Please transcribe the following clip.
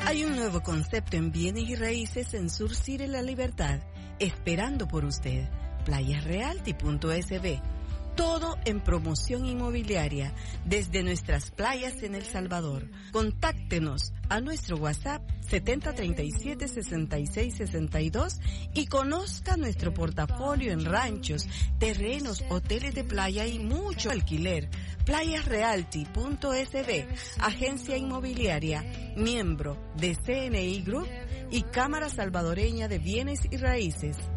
Hay un nuevo concepto en bienes y raíces en Sur City La Libertad, esperando por usted. Playasrealty.sb. Todo en promoción inmobiliaria desde nuestras playas en El Salvador. Contáctenos a nuestro WhatsApp 7037-6662 y conozca nuestro portafolio en ranchos, terrenos, hoteles de playa y mucho alquiler. Playasrealty.sb, agencia inmobiliaria, miembro de CNI Group y Cámara Salvadoreña de Bienes y Raíces.